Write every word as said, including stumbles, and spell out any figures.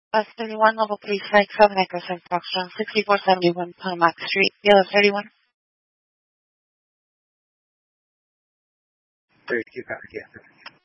Bus thirty-one, level three, Site seven Echo San Foxtrot, sixty-four seventy-one Potomac Street, Yellow thirty-one. thirty-two, copy, yes.